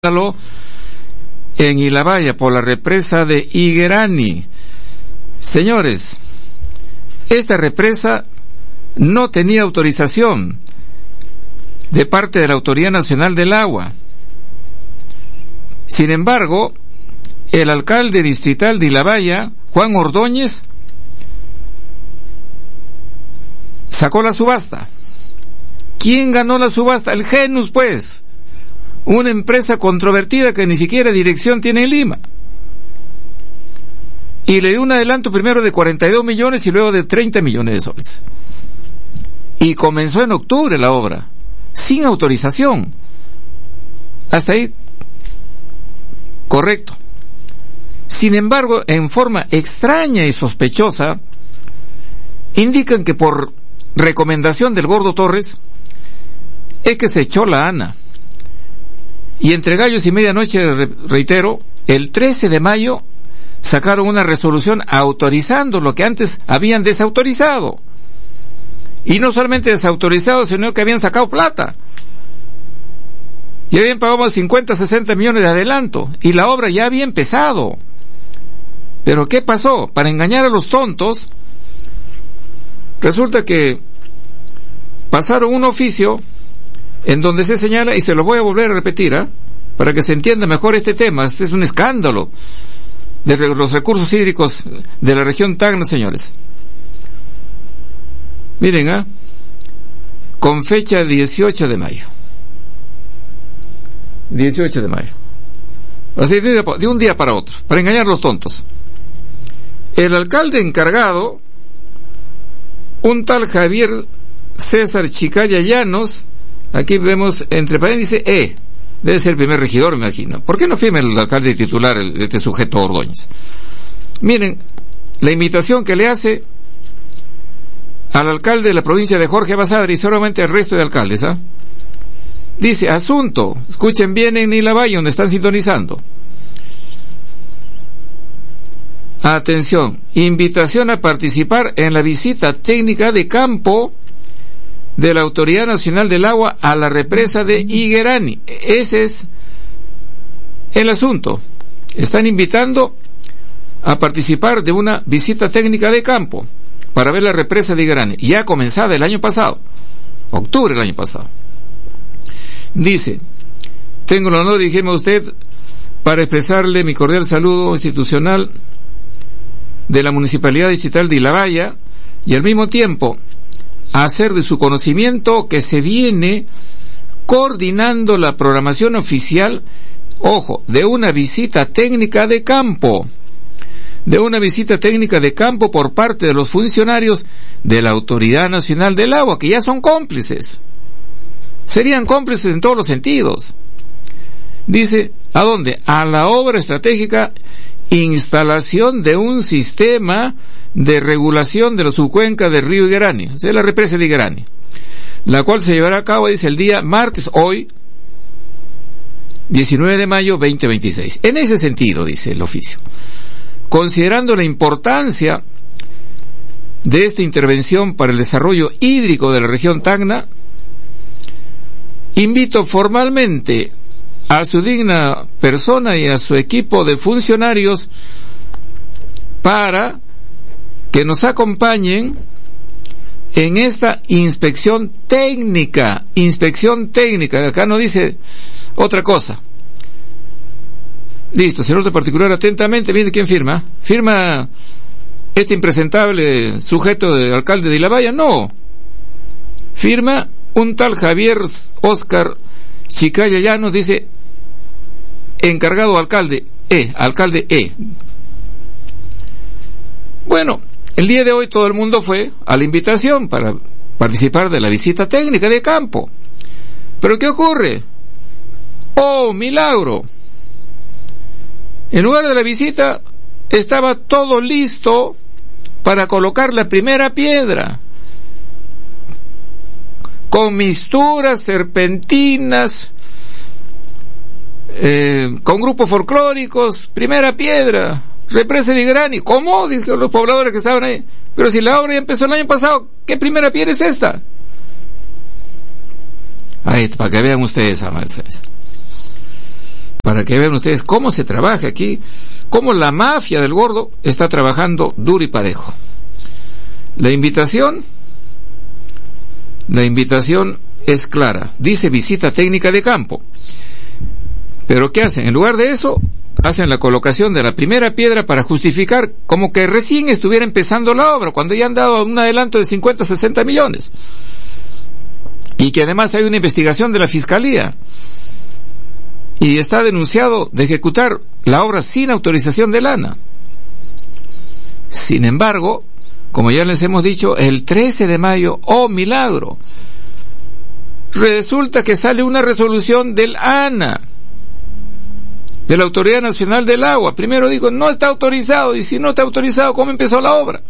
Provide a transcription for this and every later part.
en Ilabaya por la represa de Higuerani. Señores, esta represa no tenía autorización de parte de la Autoridad Nacional del Agua. Sin embargo, el alcalde distrital de Ilabaya, Juan Ordóñez, sacó la subasta. ¿Quién ganó la subasta? El Genus, pues. Una empresa controvertida que ni siquiera dirección tiene en Lima. Y le dio un adelanto primero de 42 millones y luego de 30 millones de soles. Y comenzó en octubre la obra, sin autorización. Hasta ahí, correcto. Sin embargo, en forma extraña y sospechosa, indican que por recomendación del Gordo Torres, es que se echó la ANA. Y entre gallos y medianoche, reitero, el 13 de mayo sacaron una resolución autorizando lo que antes habían desautorizado. Y no solamente desautorizado, sino que habían sacado plata. Y habían pagado 50, 60 millones de adelanto. Y la obra ya había empezado. Pero ¿qué pasó? Para engañar a los tontos, resulta que pasaron un oficio en donde se señala, y se lo voy a volver a repetir, para que se entienda mejor este tema. Es un escándalo de los recursos hídricos de la región Tacna, señores. Miren, con fecha 18 de mayo. 18 de mayo. Así de un día para otro, para engañar a los tontos. El alcalde encargado, un tal Javier César Chicaya Llanos, aquí vemos entre paréntesis debe ser el primer regidor, me imagino. ¿Por qué no firma el alcalde titular de este sujeto Ordóñez? Miren, la invitación que le hace al alcalde de la provincia de Jorge Basadre y seguramente al resto de alcaldes, dice, asunto, escuchen bien en Ilabaya, donde están sintonizando. Atención, invitación a participar en la visita técnica de campo de la Autoridad Nacional del Agua a la represa de Higuerani. Ese es el asunto. Están invitando a participar de una visita técnica de campo para ver la represa de Higuerani, ya comenzada el año pasado, octubre del año pasado. Dice, tengo el honor de dirigirme a usted para expresarle mi cordial saludo institucional de la Municipalidad Distrital de Ilabaya y al mismo tiempo hacer de su conocimiento que se viene coordinando la programación oficial, ojo, de una visita técnica de campo, por parte de los funcionarios de la Autoridad Nacional del Agua, que ya son cómplices, serían cómplices en todos los sentidos. Dice, ¿a dónde? A la obra estratégica instalación de un sistema de regulación de la subcuenca del río Higuerani, o sea, la represa de Higuerani, la cual se llevará a cabo, dice, el día martes, hoy, 19 de mayo 2026. En ese sentido, dice el oficio, considerando la importancia de esta intervención para el desarrollo hídrico de la región Tacna, invito formalmente a su digna persona y a su equipo de funcionarios para que nos acompañen en esta inspección técnica, acá no dice otra cosa. Listo, señor de particular, atentamente, viene quién firma. ¿Firma este impresentable sujeto de alcalde de Ilabaya? No. Firma un tal Javier Oscar Chicaya Llanos, dice, encargado alcalde E. Bueno, el día de hoy todo el mundo fue a la invitación para participar de la visita técnica de campo. ¿Pero qué ocurre? ¡Oh, milagro! En lugar de la visita, estaba todo listo para colocar la primera piedra, con misturas, serpentinas, con grupos folclóricos, primera piedra, represa de Higuerani. ¿Cómo? Dicen los pobladores que estaban ahí. Pero si la obra ya empezó el año pasado, ¿qué primera piedra es esta? Ahí, para que vean ustedes, amantes. para que vean ustedes cómo se trabaja aquí, cómo la mafia del gordo está trabajando duro y parejo. La invitación es clara, dice visita técnica de campo. Pero ¿qué hacen? En lugar de eso, hacen la colocación de la primera piedra para justificar como que recién estuviera empezando la obra, cuando ya han dado un adelanto de 50, 60 millones. Y que además hay una investigación de la Fiscalía. Y está denunciado de ejecutar la obra sin autorización del ANA. Sin embargo, como ya les hemos dicho, el 13 de mayo, ¡oh milagro!, resulta que sale una resolución del ANA, de la Autoridad Nacional del Agua. Primero dijo, no está autorizado, y si no está autorizado, ¿cómo empezó la obra?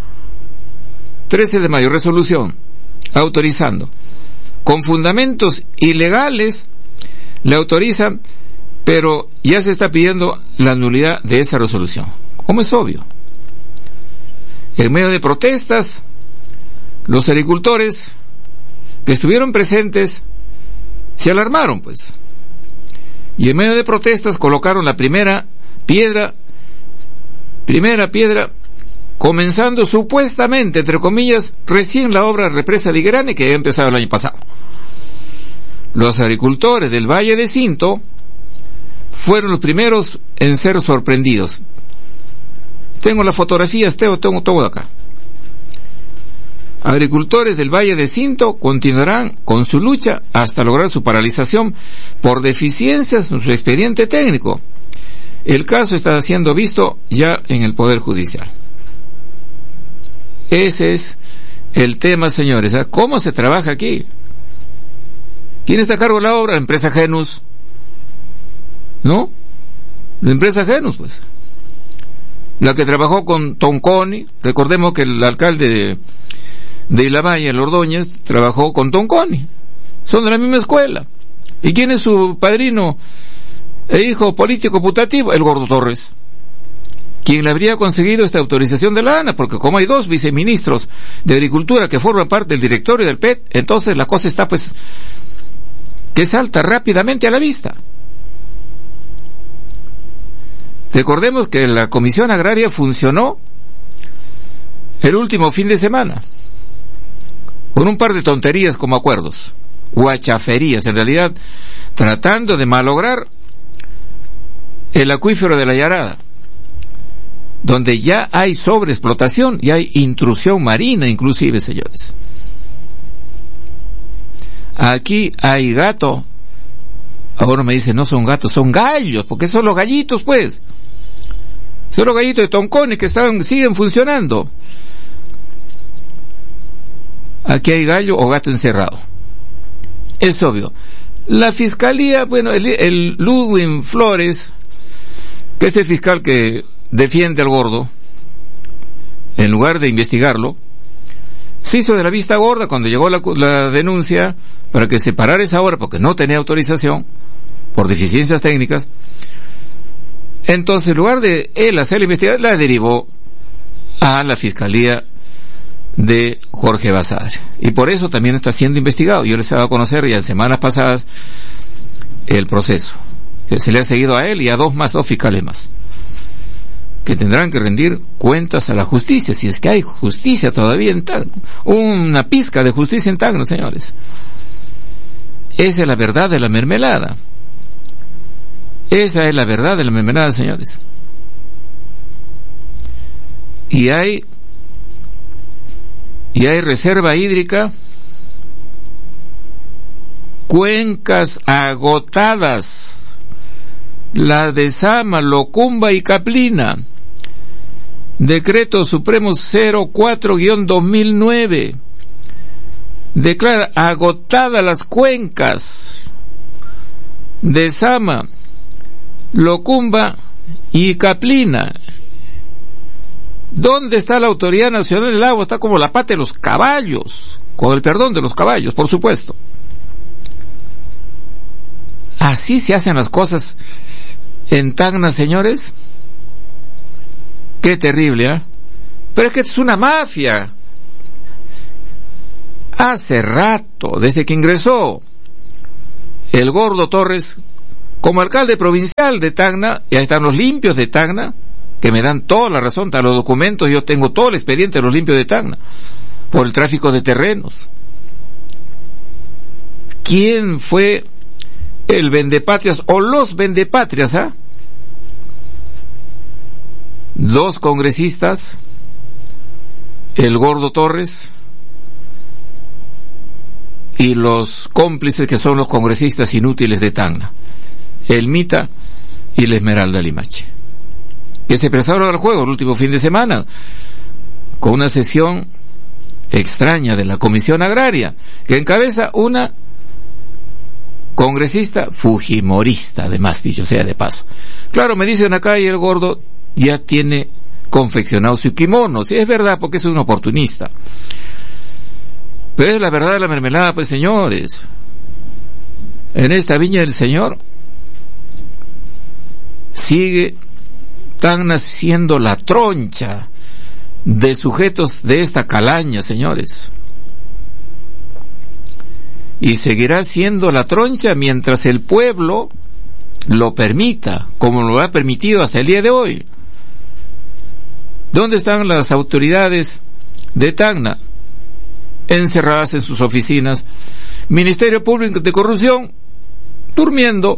13 de mayo, resolución, autorizando. Con fundamentos ilegales, le autorizan, pero ya se está pidiendo la nulidad de esa resolución. Como es obvio. En medio de protestas, los agricultores que estuvieron presentes se alarmaron, pues. Y en medio de protestas colocaron la primera piedra, comenzando supuestamente, entre comillas, recién la obra represa de Iguerani, que había empezado el año pasado. Los agricultores del Valle de Cinto fueron los primeros en ser sorprendidos. Tengo las fotografías, tengo todo acá. Agricultores del Valle de Cinto continuarán con su lucha hasta lograr su paralización por deficiencias en su expediente técnico. El caso está siendo visto ya en el Poder Judicial. Ese es el tema, señores. ¿Cómo se trabaja aquí? ¿Quién está a cargo de la obra? La empresa Genus. ¿No? La empresa Genus, pues. La que trabajó con Tonconi. Recordemos que el alcalde de Ilavalle, el Ordóñez, trabajó con Tonconi. Son de la misma escuela. ¿Y quién es su padrino e hijo político putativo? El Gordo Torres. Quien le habría conseguido esta autorización de la ANA, porque como hay dos viceministros de Agricultura que forman parte del directorio del PET, entonces la cosa está, pues, que salta rápidamente a la vista. Recordemos que la Comisión Agraria funcionó el último fin de semana con un par de tonterías como acuerdos, guachaferías, en realidad, tratando de malograr el acuífero de la Yarada, donde ya hay sobreexplotación y hay intrusión marina, inclusive, señores. Aquí hay gato. Ahora me dicen, no son gatos, son gallos, porque son los gallitos, pues. Son los gallitos de Tonconi que siguen funcionando. Aquí hay gallo o gato encerrado. Es obvio. La Fiscalía, bueno, el Ludwig Flores, que es el fiscal que defiende al gordo, en lugar de investigarlo, se hizo de la vista gorda cuando llegó la denuncia para que se parara esa obra porque no tenía autorización por deficiencias técnicas. Entonces, en lugar de él hacer la investigación, la derivó a la Fiscalía de Jorge Basadre. Y por eso también está siendo investigado. Yo les he dado a conocer ya en semanas pasadas el proceso. Se le ha seguido a él y a dos fiscales más, que tendrán que rendir cuentas a la justicia, si es que hay justicia todavía en Tacna. Una pizca de justicia en Tacna, señores. Esa es la verdad de la mermelada. Esa es la verdad de la mermelada, señores. Y hay reserva hídrica, cuencas agotadas, las de Sama, Locumba y Caplina. Decreto Supremo 04-2009 declara agotadas las cuencas de Sama, Locumba y Caplina. ¿Dónde está la Autoridad Nacional del Agua? Está como la pata de los caballos, con el perdón de los caballos, por supuesto. Así se hacen las cosas en Tacna, señores. Qué terrible, ¿eh? Pero es que es una mafia. Hace rato, desde que ingresó el Gordo Torres Como alcalde provincial de Tacna, y ahí están los limpios de Tacna, que me dan toda la razón, están los documentos, yo tengo todo el expediente de los limpios de Tacna, por el tráfico de terrenos. ¿Quién fue el vendepatrias o los vendepatrias, Dos congresistas, el Gordo Torres y los cómplices que son los congresistas inútiles de Tacna, el Mita y la Esmeralda Limache, que se prestaron al juego el último fin de semana con una sesión extraña de la Comisión Agraria que encabeza una congresista fujimorista, además dicho sea de paso. Claro, me dicen acá, y el Gordo ya tiene confeccionado su kimono. Sí, es verdad, porque es un oportunista. Pero es la verdad de la mermelada, pues, señores. En esta viña del Señor sigue Tacna siendo la troncha de sujetos de esta calaña, señores. Y seguirá siendo la troncha mientras el pueblo lo permita, como lo ha permitido hasta el día de hoy. ¿Dónde están las autoridades de Tacna? Encerradas en sus oficinas. Ministerio Público de Corrupción, durmiendo.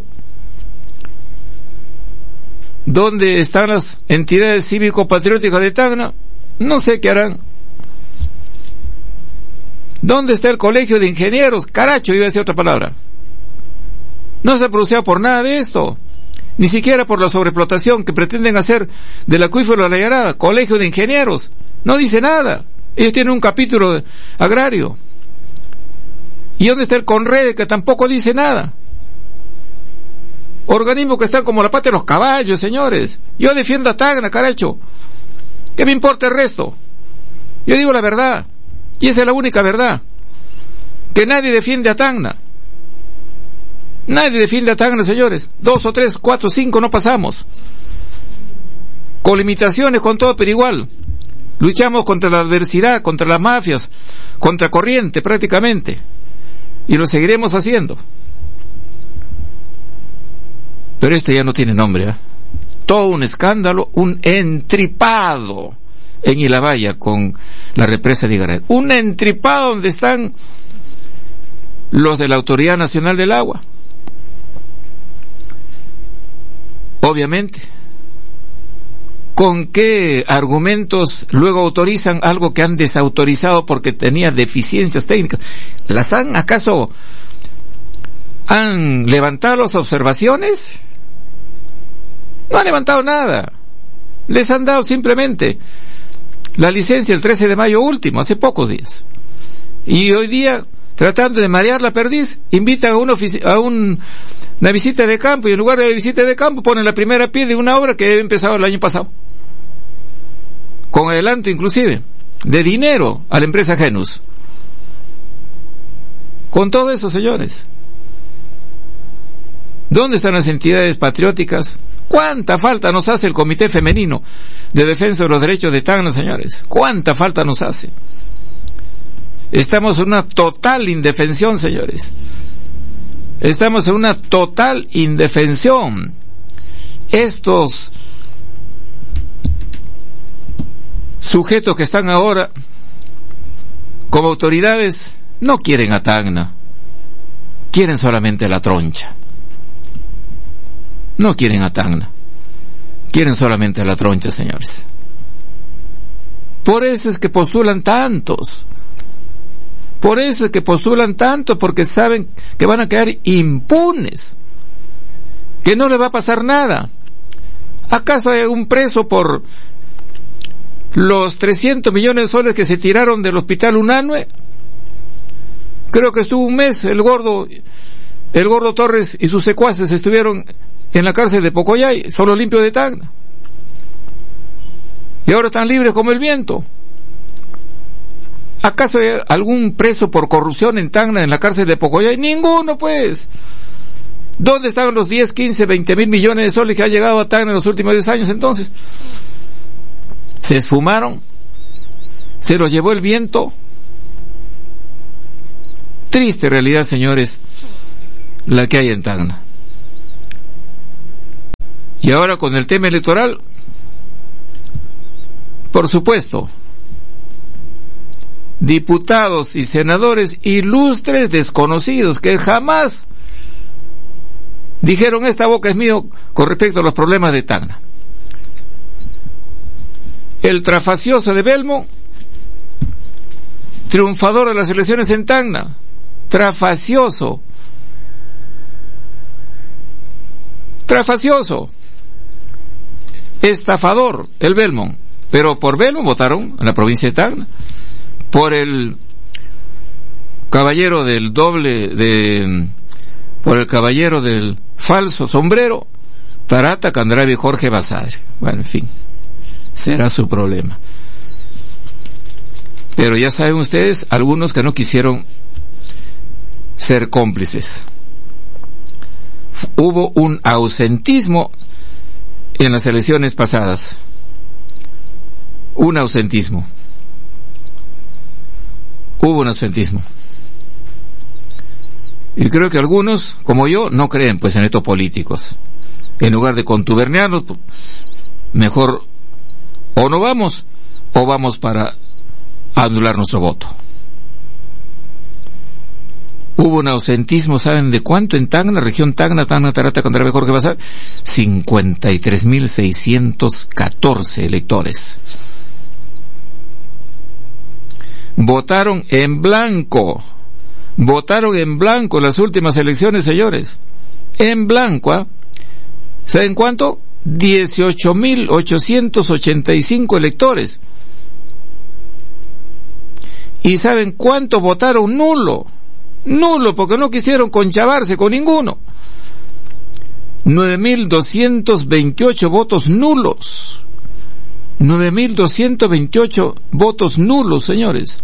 ¿Dónde están las entidades cívico-patrióticas de Tacna? No sé qué harán. ¿Dónde está el Colegio de Ingenieros? Caracho, iba a decir otra palabra. No se ha pronunciado por nada de esto. Ni siquiera por la sobreexplotación que pretenden hacer del acuífero de la Llanada. Colegio de Ingenieros. No dice nada. Ellos tienen un capítulo agrario. ¿Y dónde está el Conrede, que tampoco dice nada? Organismos que están como la pata de los caballos, señores. Yo defiendo a Tacna, caracho. ¿Qué me importa el resto? Yo digo la verdad. Y esa es la única verdad. Que nadie defiende a Tacna. Nadie defiende a Tacna, señores. 2 o 3, 4, 5 no pasamos. Con limitaciones, con todo, pero igual. Luchamos contra la adversidad, contra las mafias, contra corriente prácticamente. Y lo seguiremos haciendo. Pero esto ya no tiene nombre, Todo un escándalo, un entripado en Ilabaya con la represa de Igaray. Un entripado donde están los de la Autoridad Nacional del Agua. Obviamente. ¿Con qué argumentos luego autorizan algo que han desautorizado porque tenía deficiencias técnicas? ¿Las han acaso levantado las observaciones? No han levantado nada. Les han dado simplemente la licencia el 13 de mayo último, hace pocos días. Y hoy día, tratando de marear la perdiz, invitan a una visita de campo, y en lugar de la visita de campo ponen la primera pie de una obra que había empezado el año pasado. Con adelanto inclusive de dinero a la empresa Genus. Con todo eso, señores, ¿dónde están las entidades patrióticas? ¿Cuánta falta nos hace el Comité Femenino de Defensa de los Derechos de Tacna, señores? ¿Cuánta falta nos hace? Estamos en una total indefensión, señores. Estamos en una total indefensión. Estos sujetos que están ahora como autoridades no quieren a Tacna, quieren solamente la troncha. No quieren a Tacna, quieren solamente la troncha, señores. Por eso es que postulan tantos. Por eso es que postulan tanto, porque saben que van a quedar impunes, que no les va a pasar nada. ¿Acaso hay un preso por los 300 millones de soles que se tiraron del hospital Unanue? Creo que estuvo un mes el gordo Torres y sus secuaces estuvieron en la cárcel de Pocoyay, son los limpios de Tacna. Y ahora están libres como el viento. ¿Acaso hay algún preso por corrupción en Tacna en la cárcel de Pocoyay? Ninguno, pues. ¿Dónde estaban los 10, 15, 20 mil millones de soles que han llegado a Tacna en los últimos 10 años entonces? Se esfumaron, se los llevó el viento. Triste realidad, señores, la que hay en Tacna. Y ahora con el tema electoral, por supuesto, diputados y senadores ilustres desconocidos que jamás dijeron esta boca es mío con respecto a los problemas de Tacna. El trafacioso de Belmont, triunfador de las elecciones en Tacna, trafacioso, estafador, el Belmont. Pero por Belmont votaron en la provincia de Tacna. Por el caballero del por el caballero del falso sombrero, Tarata, Candravi y Jorge Basadre. Bueno, en fin, será su problema. Pero ya saben ustedes, algunos que no quisieron ser cómplices. Hubo un ausentismo en las elecciones pasadas. Hubo un ausentismo. Y creo que algunos, como yo, no creen pues en estos políticos. En lugar de contuberniarnos, mejor o no vamos, o vamos para anular nuestro voto. Hubo un ausentismo, ¿saben de cuánto en Tacna, región Tacna, Tarata, Candravi, Jorge Basadre? 53.614 electores. Votaron en blanco en las últimas elecciones, señores. En blanco, ¿eh? ¿Saben cuánto? 18.885 electores. ¿Y saben cuánto votaron nulo? Nulo, porque no quisieron conchavarse con ninguno. 9.228 votos nulos. 9.228 votos nulos, señores.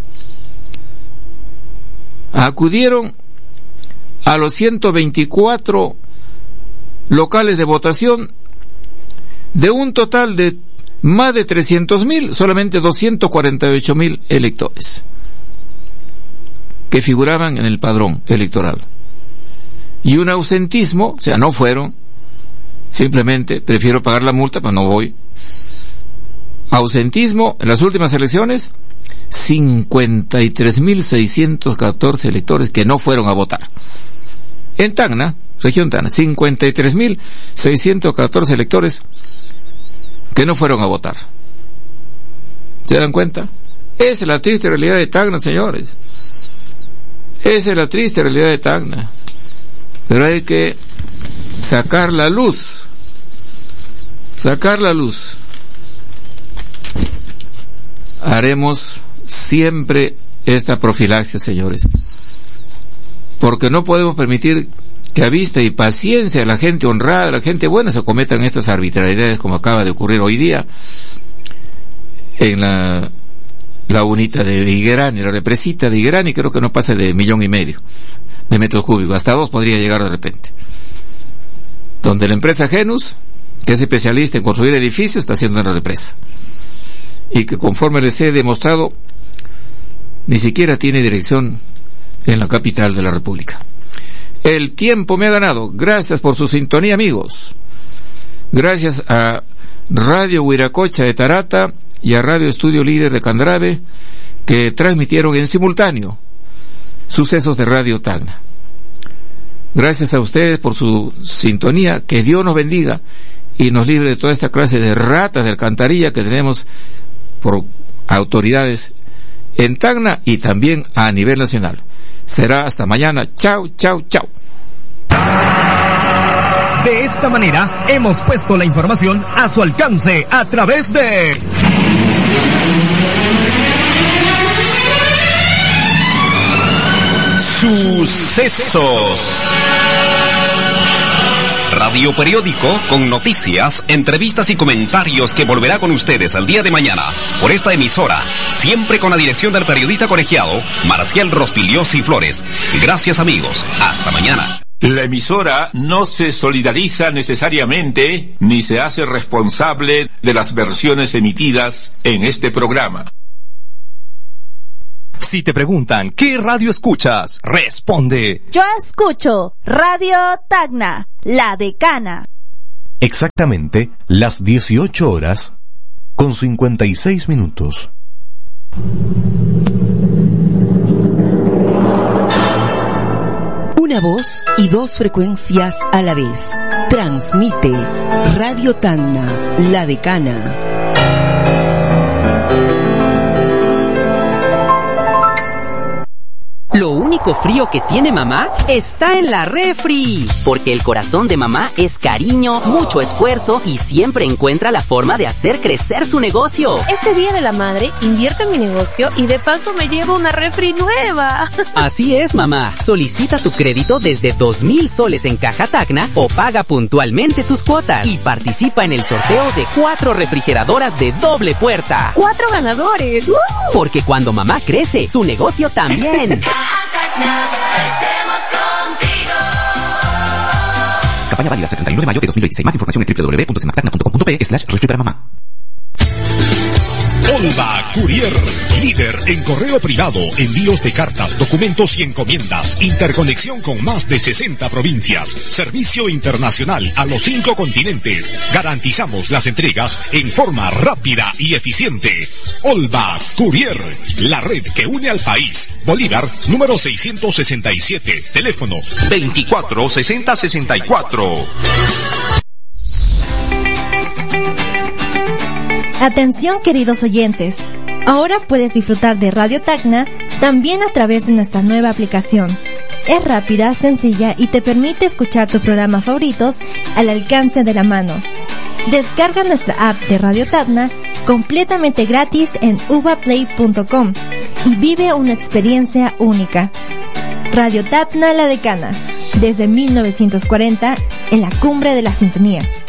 Acudieron a los 124 locales de votación. De un total de más de 300.000, solamente 248.000 electores que figuraban en el padrón electoral. Y un ausentismo, o sea, no fueron, simplemente prefiero pagar la multa, pero no voy. Ausentismo en las últimas elecciones, 53.614 electores que no fueron a votar. En Tacna, región Tacna, 53.614 electores que no fueron a votar. ¿Se dan cuenta? Esa es la triste realidad de Tacna, señores. Esa es la triste realidad de Tacna. Pero hay que sacar la luz. Haremos siempre esta profilaxis, señores. Porque no podemos permitir que a vista y paciencia de la gente honrada, de la gente buena, se cometan estas arbitrariedades como acaba de ocurrir hoy día en la unita de Higuerani, la represita de Higuerani, creo que no pasa de 1,5 millones de metros cúbicos, hasta 2 podría llegar de repente. Donde la empresa Genus, que es especialista en construir edificios, está haciendo una represa. Y que conforme les he demostrado, ni siquiera tiene dirección en la capital de la República. El tiempo me ha ganado. Gracias por su sintonía, amigos. Gracias a Radio Huiracocha de Tarata y a Radio Estudio Líder de Candrave, que transmitieron en simultáneo sucesos de Radio Tacna. Gracias a ustedes por su sintonía. Que Dios nos bendiga y nos libre de toda esta clase de ratas de alcantarilla que tenemos por autoridades en Tacna y también a nivel nacional. Será hasta mañana. Chao, chao, chao. De esta manera hemos puesto la información a su alcance a través de Sucesos. Radio periódico con noticias, entrevistas y comentarios que volverá con ustedes al día de mañana por esta emisora, siempre con la dirección del periodista colegiado Marcial Rospigliosi Flores. Gracias, amigos. Hasta mañana. La emisora no se solidariza necesariamente ni se hace responsable de las versiones emitidas en este programa. Si te preguntan ¿qué radio escuchas?, responde: yo escucho Radio Tacna, La Decana. Exactamente las 18:56. Una voz y dos frecuencias a la vez. Transmite Radio Tacna, La Decana. Lo único frío que tiene mamá está en la refri, porque el corazón de mamá es cariño, mucho esfuerzo y siempre encuentra la forma de hacer crecer su negocio. Este Día de la Madre, invierto en mi negocio y de paso me llevo una refri nueva. Así es, mamá. Solicita tu crédito desde 2,000 soles en Caja Tacna o paga puntualmente tus cuotas y participa en el sorteo de 4 refrigeradoras de doble puerta. 4 ganadores. Porque cuando mamá crece, su negocio también. Campaña válida hasta el 31 de mayo de 2026. Más información en www.sematacna.com.pe/refri para mamá. Olva Courier, líder en correo privado, envíos de cartas, documentos y encomiendas, interconexión con más de 60 provincias, servicio internacional a los 5 continentes. Garantizamos las entregas en forma rápida y eficiente. Olva Courier, la red que une al país. Bolívar, número 667, teléfono 246064. Atención, queridos oyentes, ahora puedes disfrutar de Radio Tacna también a través de nuestra nueva aplicación. Es rápida, sencilla y te permite escuchar tus programas favoritos al alcance de la mano. Descarga nuestra app de Radio Tacna completamente gratis en uvaplay.com y vive una experiencia única. Radio Tacna La Decana, desde 1940 en la cumbre de la sintonía.